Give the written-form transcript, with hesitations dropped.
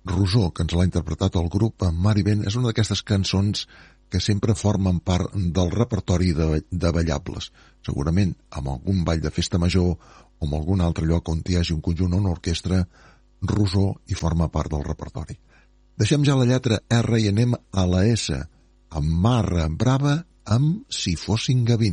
Rosó, que ens l'ha interpretat el grup Marivent, és una d'aquestes cançons que sempre formen part del repertori de ballables. Segurament amb algun ball de festa major o en algun altre lloc on hi hagi un conjunt o una orquestra, Rosó hi forma part del repertori. Deixem ja la lletra R i anem a la S, amb Mar Brava, amb Si fossin gavines.